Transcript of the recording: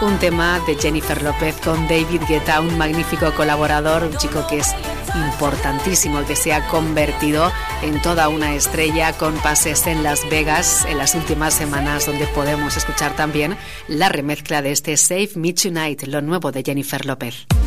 un tema de Jennifer López con David Guetta, un magnífico colaborador, un chico que es importantísimo, que se ha convertido en toda una estrella con pases en Las Vegas en las últimas semanas, donde podemos escuchar también la remezcla de este Save Me Tonight, lo nuevo de Jennifer López.